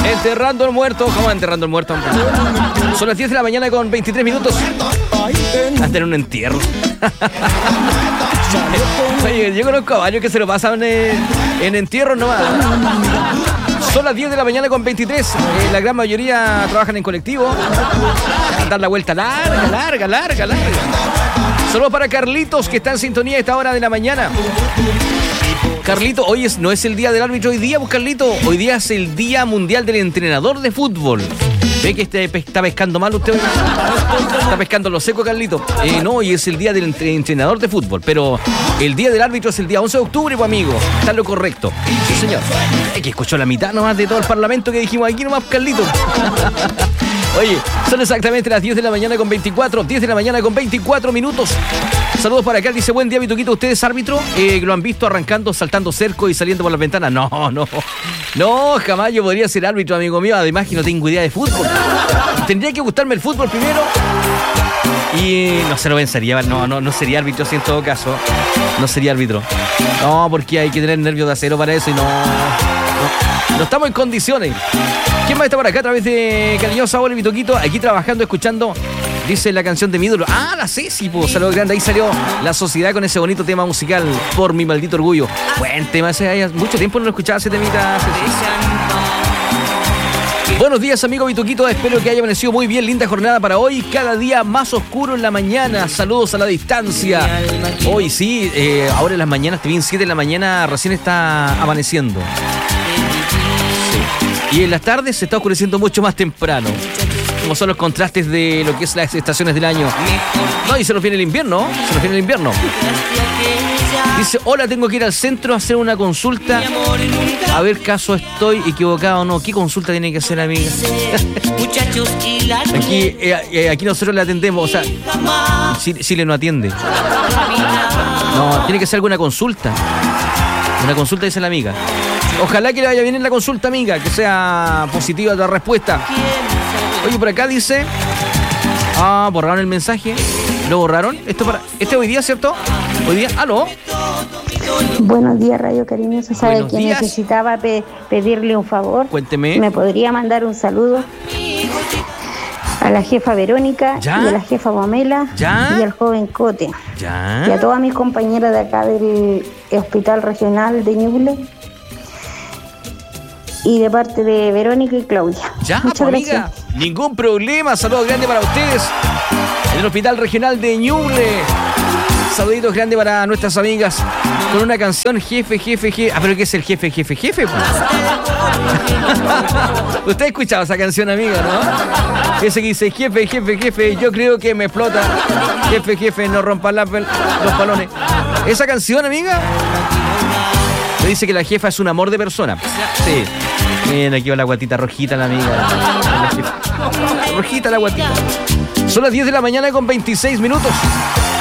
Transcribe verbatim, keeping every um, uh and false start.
Enterrando el muerto. ¿Cómo enterrando el muerto? Son las diez de la mañana con veintitrés minutos. Hasta en un entierro. Oye, yo conozco a varios que se lo pasan en, en entierros nomás. Son las diez de la mañana con veintitrés. Eh, la gran mayoría trabajan en colectivo. Dar la vuelta larga, larga, larga, larga. Solo para Carlitos, que está en sintonía a esta hora de la mañana. Carlito, hoy es, no es el día del árbitro hoy día, pues Carlito. Hoy día es el Día Mundial del Entrenador de Fútbol. ¿Ve que este, está pescando mal usted hoy? Está pescando lo seco, Carlito. Eh, no, hoy es el día del entrenador de fútbol, pero el día del árbitro es el día once de octubre, pues amigo. Está en lo correcto. Sí, señor. Es que escuchó la mitad nomás de todo el parlamento que dijimos aquí nomás, Carlito. Oye, son exactamente las diez de la mañana con veinticuatro, diez de la mañana con veinticuatro minutos. Saludos para acá, dice, buen día, Vituquito. ¿Usted es árbitro? Eh, ¿Lo han visto arrancando, saltando cerco y saliendo por las ventanas? No, no. No, jamás yo podría ser árbitro, amigo mío. Además que no tengo idea de fútbol. Tendría que gustarme el fútbol primero. Y no se lo pensaría. No, no, no sería árbitro, sí, en todo caso. No sería árbitro. No, porque hay que tener nervios de acero para eso y no... No, no estamos en condiciones. ¿Quién más está por acá a través de Cariñosa Hola, Vituquito? Aquí trabajando, escuchando... Dice la canción de mi ídolo. Ah, la Ceci, pues. Saludos grandes. Ahí salió La Sociedad con ese bonito tema musical, Por mi maldito orgullo. Buen tema ese. Hay mucho tiempo no lo escuchaba ese temita. Buenos días, amigo Vituquito. Espero que haya amanecido muy bien. Linda jornada para hoy. Cada día más oscuro en la mañana. Saludos a la distancia. Hoy sí, eh, ahora en las mañanas, te vi en siete de la mañana, recién está amaneciendo. Sí. Y en las tardes se está oscureciendo mucho más temprano. Como son los contrastes de lo que es las estaciones del año. No, y se nos viene el invierno, se nos viene el invierno. Dice, hola, tengo que ir al centro a hacer una consulta. A ver, caso estoy equivocado o no. ¿Qué consulta tiene que hacer, amiga? Aquí, eh, eh, aquí nosotros le atendemos, o sea, Chile, Chile no atiende. No, tiene que ser alguna consulta. Una consulta, dice la amiga. Ojalá que le vaya bien en la consulta, amiga, que sea positiva la respuesta. Oye, por acá dice... Ah, borraron el mensaje. ¿Lo borraron? Esto para este hoy día, ¿cierto? Hoy día... ¿Aló? Buenos días, Radio Cariñosa. ¿Sabe Buenos que días. necesitaba pe- pedirle un favor? Cuénteme. ¿Me podría mandar un saludo a la jefa Verónica ¿Ya? y a la jefa Pamela ¿Ya? y al joven Cote? ¿Ya? Y a todas mis compañeras de acá del Hospital Regional de Ñuble. Y de parte de Verónica y Claudia. Ya, Muchas pues, amiga. gracias. Ningún problema. Saludos grandes para ustedes. En el Hospital Regional de Ñuble. Saluditos grandes para nuestras amigas. Con una canción, jefe, jefe, jefe. Ah, pero ¿qué es el jefe, jefe, jefe? Pues? Usted ha escuchado esa canción, amiga, ¿no? Ese que dice, jefe, jefe, jefe, yo creo que me explota. Jefe, jefe, no rompa la pel- los palones. Esa canción, amiga, le dice que la jefa es un amor de persona. Sí. Miren, aquí va la guatita rojita, la amiga. La rojita la guatita. Son las diez de la mañana con veintiséis minutos.